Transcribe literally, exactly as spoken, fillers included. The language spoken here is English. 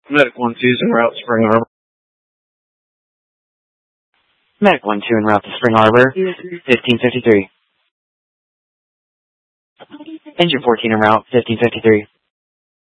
Medic one two is en route to Spring Arbor. Medic one two en route to Spring Arbor, fifteen fifty-three. Engine fourteen en route, fifteen fifty-three.